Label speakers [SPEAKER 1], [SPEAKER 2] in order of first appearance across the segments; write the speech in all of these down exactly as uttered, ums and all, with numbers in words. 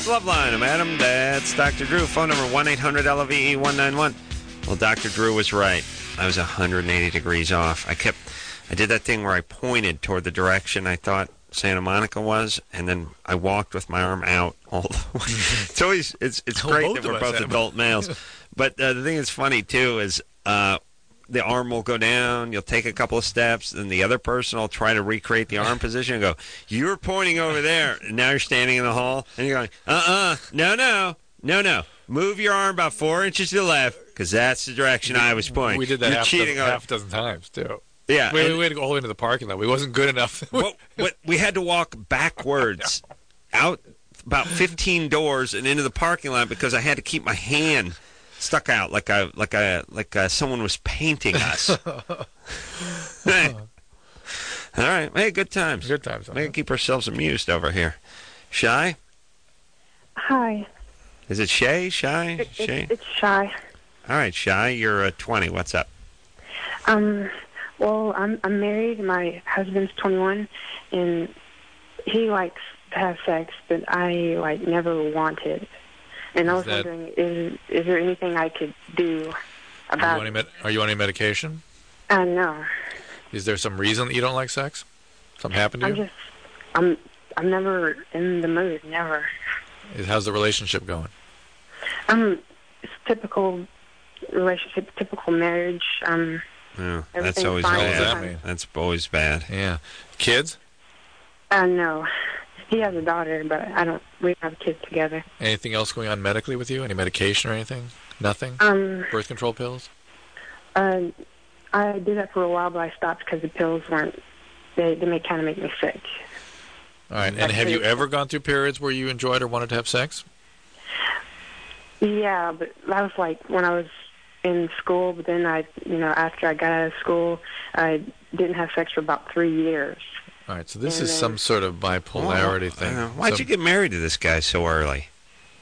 [SPEAKER 1] Loveline. I'm Adam. That's Doctor Drew. Phone number one eight hundred L O V E one nine one. Well, Doctor Drew was right. I was one hundred eighty degrees off. I kept, I did that thing where I pointed toward the direction I thought Santa Monica was, and then I walked with my arm out all the way. It's always, it's it's
[SPEAKER 2] Well,
[SPEAKER 1] great
[SPEAKER 2] both
[SPEAKER 1] that we're
[SPEAKER 2] of us
[SPEAKER 1] both
[SPEAKER 2] have.
[SPEAKER 1] adult males. But uh, the thing that's funny, too, is uh, the arm will go down, you'll take a couple of steps, and the other person will try to recreate the arm position and go, you're pointing over there, and now you're standing in the hall, and you're going, uh-uh, no, no, no, no. Move your arm about four inches to the left, because that's the direction I was pointing.
[SPEAKER 2] We did that
[SPEAKER 1] You're
[SPEAKER 2] half,
[SPEAKER 1] cheating
[SPEAKER 2] dozen,
[SPEAKER 1] on
[SPEAKER 2] half dozen times, too.
[SPEAKER 1] Yeah.
[SPEAKER 2] We,
[SPEAKER 1] and-
[SPEAKER 2] we had to go all the way into the parking lot. We wasn't good enough.
[SPEAKER 1] what, what, we had to walk backwards out about fifteen doors and into the parking lot because I had to keep my hand stuck out like I like I like uh, someone was painting us. Hey. All right, hey, good times.
[SPEAKER 2] Good times.
[SPEAKER 1] We can keep ourselves amused over here. Shy?
[SPEAKER 3] Hi.
[SPEAKER 1] Is it Shay? Shy?
[SPEAKER 3] It,
[SPEAKER 1] Shay?
[SPEAKER 3] it, it's Shy.
[SPEAKER 1] All right, Shy, you're uh, twenty. What's up?
[SPEAKER 3] Um, well, I'm I'm married. My husband's twenty-one, and he likes to have sex, but I like never wanted. And I
[SPEAKER 2] Is
[SPEAKER 3] was
[SPEAKER 2] that-
[SPEAKER 3] wondering, is is there anything I could do
[SPEAKER 2] Are you,
[SPEAKER 3] about?
[SPEAKER 2] on any med- are you on any medication?
[SPEAKER 3] Uh, no,
[SPEAKER 2] Is there some reason that you don't like sex? Something happened to
[SPEAKER 3] I'm
[SPEAKER 2] you?
[SPEAKER 3] just I'm I'm never in the mood. Never.
[SPEAKER 2] Is- How's the relationship going?
[SPEAKER 3] Um, it's typical relationship, typical marriage. Um,
[SPEAKER 1] Yeah, that's
[SPEAKER 3] Everything's
[SPEAKER 1] always
[SPEAKER 3] fine.
[SPEAKER 2] What does
[SPEAKER 1] bad.
[SPEAKER 2] that mean?
[SPEAKER 1] That's always bad.
[SPEAKER 2] Yeah. Kids?
[SPEAKER 3] uh, no, he has a daughter, but I don't. We don't have kids together.
[SPEAKER 2] Anything else going on medically with you? Any medication or anything? Nothing?
[SPEAKER 3] Um.
[SPEAKER 2] Birth control pills?
[SPEAKER 3] Uh, I did that for a while, but I stopped because the pills weren't. They they may kind of make me sick.
[SPEAKER 2] All right. And
[SPEAKER 3] That's
[SPEAKER 2] have you
[SPEAKER 3] pretty-
[SPEAKER 2] ever gone through periods where you enjoyed or wanted to have sex?
[SPEAKER 3] Yeah, but that was like when I was in school. But then I, you know, after I got out of school, I didn't have sex for about three years.
[SPEAKER 2] All right. So this
[SPEAKER 3] And
[SPEAKER 2] is
[SPEAKER 3] then-
[SPEAKER 2] some sort of bipolarity
[SPEAKER 1] Oh,
[SPEAKER 2] thing.
[SPEAKER 1] uh, Why'd
[SPEAKER 2] So-
[SPEAKER 1] you get married to this guy so early?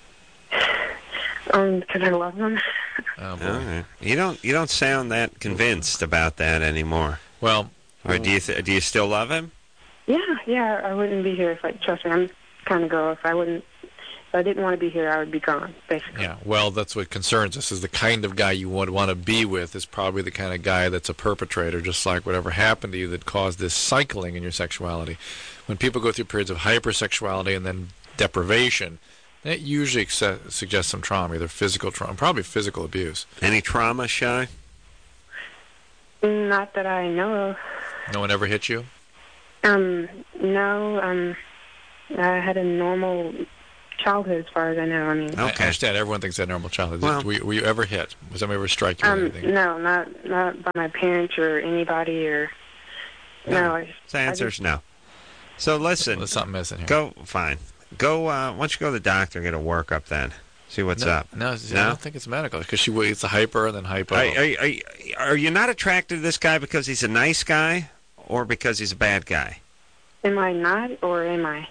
[SPEAKER 3] Um, because I love them.
[SPEAKER 2] Oh, boy.
[SPEAKER 1] All right. You don't you don't sound that convinced about that anymore.
[SPEAKER 2] Well,
[SPEAKER 1] Or do you th- do you still love him?
[SPEAKER 3] Yeah, yeah. I wouldn't be here if I trust me. I'm the kind of girl. If I wouldn't, if I didn't want to be here, I would be gone. Basically.
[SPEAKER 2] yeah. Well, that's what concerns us. Is the kind of guy you would want to be with is probably the kind of guy that's a perpetrator, just like whatever happened to you that caused this cycling in your sexuality. When people go through periods of hypersexuality and then deprivation, that usually ex- suggests some trauma, either physical trauma, probably physical abuse.
[SPEAKER 1] Any trauma, Shy?
[SPEAKER 3] Not that I know of.
[SPEAKER 2] No one ever hit you?
[SPEAKER 3] Um, no. Um, I had a normal childhood, as far as I know. I mean.
[SPEAKER 2] I
[SPEAKER 1] Okay.
[SPEAKER 2] understand. Everyone thinks they had normal childhood.
[SPEAKER 1] Well-
[SPEAKER 2] were, you, were you ever hit? Was somebody ever strike you or
[SPEAKER 3] Um,
[SPEAKER 2] anything?
[SPEAKER 3] no, not not by my parents or anybody or. No, I,
[SPEAKER 1] The answer's no. So listen,
[SPEAKER 2] There's something missing here.
[SPEAKER 1] go fine. Go. Uh, why don't you go to the doctor and get a workup then? See what's
[SPEAKER 2] no,
[SPEAKER 1] up.
[SPEAKER 2] No, I
[SPEAKER 1] No?
[SPEAKER 2] don't think it's medical because she it's a hyper and then hypo.
[SPEAKER 1] Are, are, are, are you not attracted to this guy because he's a nice guy, or because he's a bad guy?
[SPEAKER 3] am I not or am I?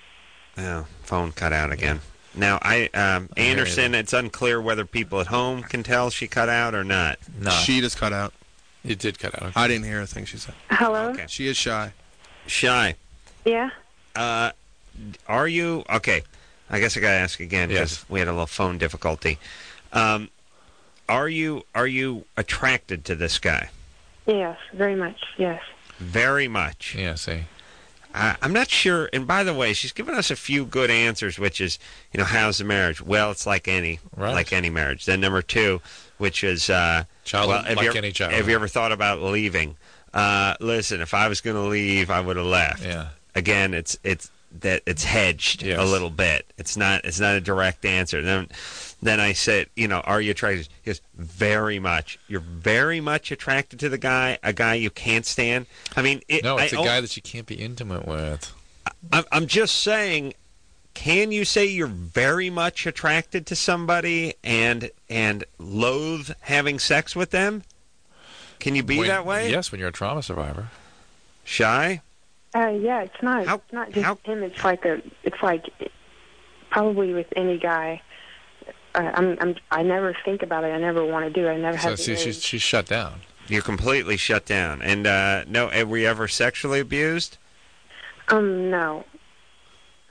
[SPEAKER 1] Oh, phone cut out again. Now, I um,
[SPEAKER 2] I hear
[SPEAKER 1] Anderson,
[SPEAKER 2] you.
[SPEAKER 1] it's unclear whether people at home can tell she cut out or not.
[SPEAKER 2] no,
[SPEAKER 4] She just cut out.
[SPEAKER 2] it did cut out.
[SPEAKER 4] I didn't hear a thing she said.
[SPEAKER 3] Hello.
[SPEAKER 1] Okay.
[SPEAKER 4] She is shy.
[SPEAKER 1] Shy.
[SPEAKER 3] Yeah.
[SPEAKER 1] Uh, are you okay? I guess I gotta ask again because
[SPEAKER 2] Yes.
[SPEAKER 1] we had a little phone difficulty. Um, are you are you attracted to this guy?
[SPEAKER 3] Yes. Very much. Yes.
[SPEAKER 1] Very much.
[SPEAKER 2] Yeah, see.
[SPEAKER 1] I, I'm not sure. And by the way, she's given us a few good answers, which is, you know, how's the marriage? Well, it's like any
[SPEAKER 2] Right.
[SPEAKER 1] like any marriage. Then number two, which is uh,
[SPEAKER 2] Child
[SPEAKER 1] well, have
[SPEAKER 2] like
[SPEAKER 1] you ever,
[SPEAKER 2] any child.
[SPEAKER 1] Have you ever thought about leaving? Uh, listen, if I was going to leave, I would have left.
[SPEAKER 2] Yeah.
[SPEAKER 1] Again, it's it's that it's hedged
[SPEAKER 2] Yes.
[SPEAKER 1] a little bit. It's not it's not a direct answer. Then then I said, you know, are you attracted? He goes, very much. You're very much attracted to the guy, a guy you can't stand. I mean, it,
[SPEAKER 2] No, it's
[SPEAKER 1] I,
[SPEAKER 2] a guy that you can't be intimate with.
[SPEAKER 1] I'm, I'm just saying. Can you say you're very much attracted to somebody and and loathe having sex with them? Can you be
[SPEAKER 2] When-
[SPEAKER 1] that way?
[SPEAKER 2] Yes, when you're a trauma survivor.
[SPEAKER 1] Shy?
[SPEAKER 3] Uh, yeah. It's not.
[SPEAKER 1] How-
[SPEAKER 3] it's not just
[SPEAKER 1] how-
[SPEAKER 3] him. It's like a. It's like probably with any guy. Uh, I'm. I'm. I never think about it. I never want to do it. I never
[SPEAKER 2] So
[SPEAKER 3] have. the
[SPEAKER 2] see, she's
[SPEAKER 3] urge.
[SPEAKER 2] she's shut down.
[SPEAKER 1] You're completely shut down. And uh, no, were you ever sexually abused?
[SPEAKER 3] Um. No.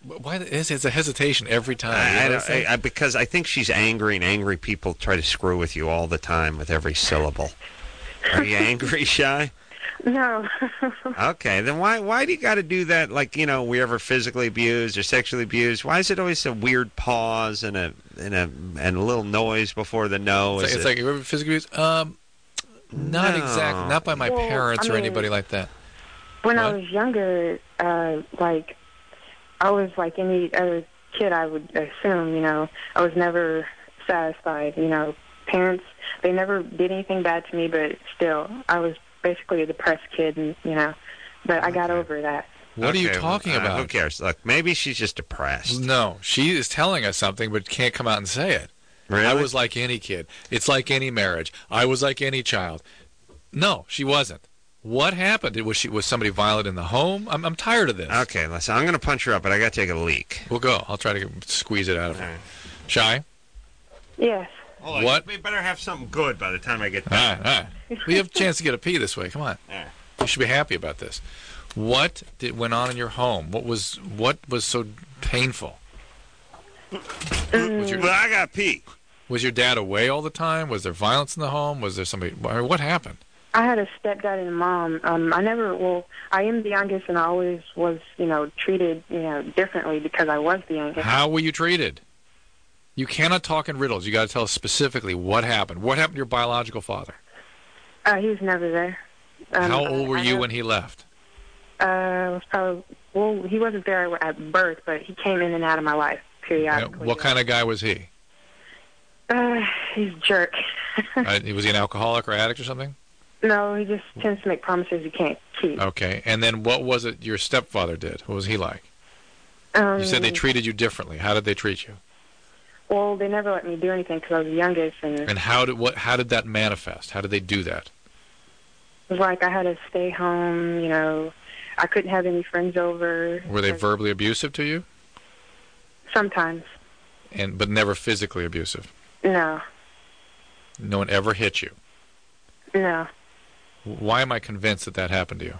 [SPEAKER 2] Why is it's a hesitation every time? You
[SPEAKER 1] I, I,
[SPEAKER 2] notice
[SPEAKER 1] don't-
[SPEAKER 2] that?
[SPEAKER 1] I, I, because I think she's angry, and angry people try to screw with you all the time with every syllable. Are you angry, Shy?
[SPEAKER 3] No.
[SPEAKER 1] Okay, then why why do you got to do that? Like, you know, we ever physically abused or sexually abused? Why is it always a weird pause and a and a and a little noise before the no?
[SPEAKER 2] It's like,
[SPEAKER 1] Is
[SPEAKER 2] it's
[SPEAKER 1] it-
[SPEAKER 2] like you ever physically abused? Um, not
[SPEAKER 1] No.
[SPEAKER 2] exactly. Not by my
[SPEAKER 3] Well,
[SPEAKER 2] parents
[SPEAKER 3] I
[SPEAKER 2] or
[SPEAKER 3] mean-
[SPEAKER 2] anybody like that.
[SPEAKER 3] When I
[SPEAKER 2] What?
[SPEAKER 3] was younger, uh, like, I was like any other kid, I would assume, you know, I was never satisfied. You know, parents, they never did anything bad to me, but still, I was basically a depressed kid, and, you know, but I got
[SPEAKER 1] Okay.
[SPEAKER 3] over that.
[SPEAKER 2] What are you
[SPEAKER 1] Okay,
[SPEAKER 2] talking
[SPEAKER 1] uh,
[SPEAKER 2] about?
[SPEAKER 1] Who cares? Look, maybe she's just depressed.
[SPEAKER 2] No, she is telling us something, but can't come out and say it.
[SPEAKER 1] Really?
[SPEAKER 2] I was like any kid. It's like any marriage. I was like any child. No, she wasn't. What happened? Did- Was she was somebody violent in the home? I'm I'm tired of this.
[SPEAKER 1] Okay, listen, I'm going to punch her up, but I got to take a leak.
[SPEAKER 2] We'll go. I'll try to get- squeeze it out of her.
[SPEAKER 1] All right.
[SPEAKER 2] Shy?
[SPEAKER 3] Yes.
[SPEAKER 1] Hold on,
[SPEAKER 2] What?
[SPEAKER 1] We better have something good by the time I get
[SPEAKER 2] All
[SPEAKER 1] back.
[SPEAKER 2] right, all right. We have a chance to get a pee this way. Come on.
[SPEAKER 1] All right.
[SPEAKER 2] You should be happy about this. What did went on in your home? What was what was so painful? Was your
[SPEAKER 1] But I got pee.
[SPEAKER 2] was your dad away all the time? Was there violence in the home? Was there somebody? I mean, what happened?
[SPEAKER 3] I had a stepdad and a mom. Um, I never, well, I am the youngest, and I always was, you know, treated, you know, differently because I was the youngest.
[SPEAKER 2] How were you treated? You cannot talk in riddles. You got to tell us specifically what happened. What happened to your biological father?
[SPEAKER 3] Uh, he was never there. Um,
[SPEAKER 2] How old were
[SPEAKER 3] I
[SPEAKER 2] you
[SPEAKER 3] know-
[SPEAKER 2] when he left?
[SPEAKER 3] Uh, I was probably, well, he wasn't there at birth, but he came in and out of my life
[SPEAKER 2] Uh,
[SPEAKER 3] periodically.
[SPEAKER 2] What kind of guy was he?
[SPEAKER 3] Uh, he's a jerk.
[SPEAKER 2] Uh, was he an alcoholic or addict or something?
[SPEAKER 3] No, he just tends to make promises he can't keep.
[SPEAKER 2] Okay. And then what was it your stepfather did? What was he like?
[SPEAKER 3] Um,
[SPEAKER 2] You said they treated you differently. How did they treat you?
[SPEAKER 3] Well, they never let me do anything because I was the youngest, and it
[SPEAKER 2] And how did what? How did that manifest? How did they do that?
[SPEAKER 3] was like I had to stay home, you know. I couldn't have any friends over.
[SPEAKER 2] Were they verbally abusive to you?
[SPEAKER 3] Sometimes.
[SPEAKER 2] And but never physically abusive.
[SPEAKER 3] No.
[SPEAKER 2] No one ever hit you.
[SPEAKER 3] No.
[SPEAKER 2] Why am I convinced that that happened to you?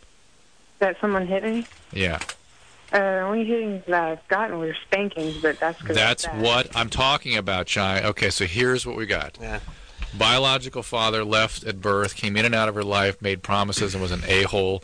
[SPEAKER 3] That someone hit me?
[SPEAKER 2] Yeah.
[SPEAKER 3] Uh, only hittings that I've gotten were spankings, but that's because
[SPEAKER 2] That's what I'm talking about, Chai. Okay, so here's what we got.
[SPEAKER 1] Yeah.
[SPEAKER 2] Biological father left at birth, came in and out of her life, made promises, and was an a-hole,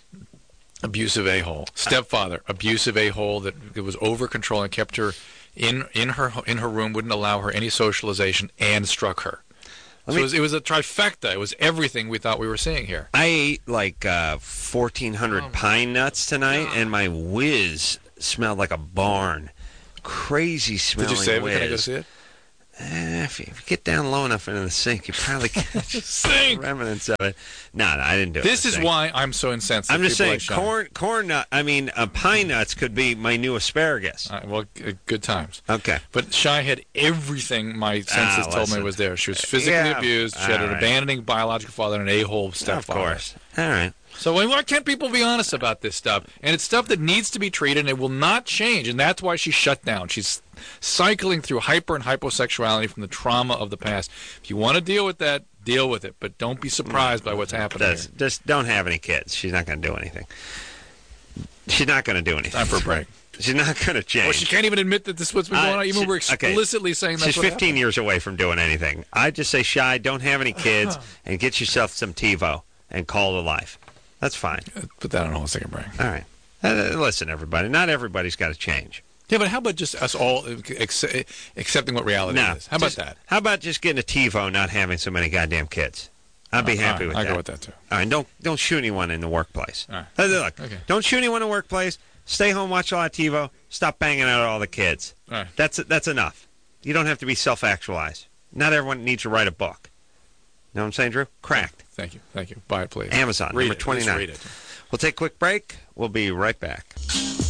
[SPEAKER 2] abusive a-hole. Stepfather, abusive a-hole that, that was over control and kept her in in her in her room, wouldn't allow her any socialization, and struck her.
[SPEAKER 1] Let
[SPEAKER 2] So
[SPEAKER 1] me-
[SPEAKER 2] it was, it was a trifecta. It was everything we thought we were seeing here.
[SPEAKER 1] I ate like uh, fourteen hundred pine nuts tonight, and my whiz smelled like a barn. Crazy smelling
[SPEAKER 2] Did you save it?
[SPEAKER 1] whiz.
[SPEAKER 2] Can I go see it?
[SPEAKER 1] Eh, if, you, if you get down low enough into the sink, you probably catch
[SPEAKER 2] Sink!
[SPEAKER 1] remnants of it. No, no, I didn't do it.
[SPEAKER 2] This
[SPEAKER 1] in
[SPEAKER 2] is
[SPEAKER 1] the sink.
[SPEAKER 2] why I'm so insensitive.
[SPEAKER 1] I'm just
[SPEAKER 2] People
[SPEAKER 1] saying,
[SPEAKER 2] like Sean.
[SPEAKER 1] corn, corn nut. I mean, uh, pine nuts could be my new asparagus.
[SPEAKER 2] All right, well, g- good times.
[SPEAKER 1] Okay.
[SPEAKER 2] But Shy had everything my senses
[SPEAKER 1] Ah,
[SPEAKER 2] told me
[SPEAKER 1] listen.
[SPEAKER 2] was there. She was physically
[SPEAKER 1] Yeah,
[SPEAKER 2] abused. She had
[SPEAKER 1] all
[SPEAKER 2] an
[SPEAKER 1] right.
[SPEAKER 2] abandoning biological father and an a-hole
[SPEAKER 1] Of
[SPEAKER 2] stepfather.
[SPEAKER 1] course. All right.
[SPEAKER 2] So why why can't people be honest about this stuff? And it's stuff that needs to be treated, and it will not change. And that's why she's shut down. She's cycling through hyper and hyposexuality from the trauma of the past. If you want to deal with that, deal with it. But don't be surprised by what's happening
[SPEAKER 1] That's,
[SPEAKER 2] here.
[SPEAKER 1] just don't have any kids. She's not going to do anything. She's not going to do anything.
[SPEAKER 2] Time for a break.
[SPEAKER 1] She's not going to change.
[SPEAKER 2] Well, she can't even admit that this is what's been
[SPEAKER 1] Uh,
[SPEAKER 2] going on. Even
[SPEAKER 1] she-
[SPEAKER 2] we're
[SPEAKER 1] okay.
[SPEAKER 2] explicitly saying that's
[SPEAKER 1] She's
[SPEAKER 2] what
[SPEAKER 1] fifteen
[SPEAKER 2] happened.
[SPEAKER 1] years away from doing anything. I just say, Shy, don't have any kids, and get yourself some TiVo and call it a life. That's fine.
[SPEAKER 2] Put that on hold. Second break.
[SPEAKER 1] All right. Uh, listen, everybody. Not everybody's got to change.
[SPEAKER 2] Yeah, but how about just us all ex- accepting what reality
[SPEAKER 1] No.
[SPEAKER 2] is? How about
[SPEAKER 1] just-
[SPEAKER 2] that?
[SPEAKER 1] How about just getting a TiVo, not having so many goddamn kids? I'd be
[SPEAKER 2] Uh,
[SPEAKER 1] happy
[SPEAKER 2] all
[SPEAKER 1] with
[SPEAKER 2] right,
[SPEAKER 1] that.
[SPEAKER 2] I go with that too.
[SPEAKER 1] All right, don't don't shoot anyone in the workplace.
[SPEAKER 2] All right.
[SPEAKER 1] Uh, Look,
[SPEAKER 2] Okay.
[SPEAKER 1] don't shoot anyone in the workplace. Stay home, watch a lot of TiVo. Stop banging out all the kids.
[SPEAKER 2] All right.
[SPEAKER 1] That's that's enough. You don't have to be self-actualized. Not everyone needs to write a book. You know what I'm saying, Drew? Cracked.
[SPEAKER 2] Thank you. Thank you. Buy it, please.
[SPEAKER 1] Amazon,
[SPEAKER 2] Read
[SPEAKER 1] number
[SPEAKER 2] it. Just
[SPEAKER 1] twenty-nine.
[SPEAKER 2] read it.
[SPEAKER 1] We'll take a quick break. We'll be right back.